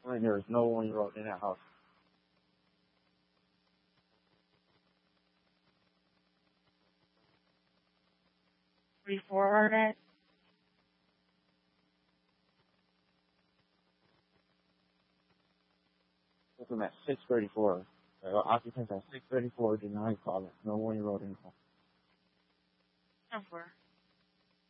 When there was no 1-year-old in that house. 34 Arnett. Took him at 6:34. Occupants at 6:34 denied calling. No 1-year-old in the home. 10-4.